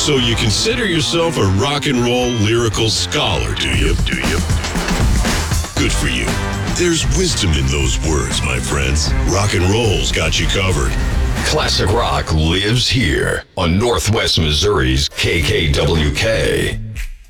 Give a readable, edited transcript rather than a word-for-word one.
So you consider yourself a rock and roll lyrical scholar, do you? Good for you. There's wisdom in those words, my friends. Rock and roll's got you covered. Classic rock lives here on Northwest Missouri's KKWK.